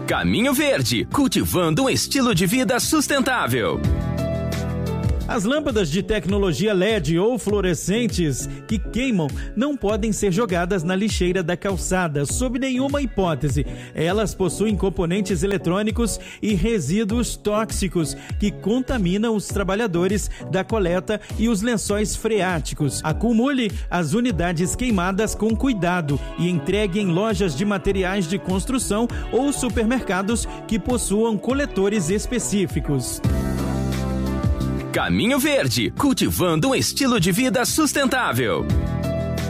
Caminho Verde, cultivando um estilo de vida sustentável. As lâmpadas de tecnologia LED ou fluorescentes que queimam não podem ser jogadas na lixeira da calçada, sob nenhuma hipótese. Elas possuem componentes eletrônicos e resíduos tóxicos que contaminam os trabalhadores da coleta e os lençóis freáticos. Acumule as unidades queimadas com cuidado e entregue em lojas de materiais de construção ou supermercados que possuam coletores específicos. Caminho Verde, cultivando um estilo de vida sustentável.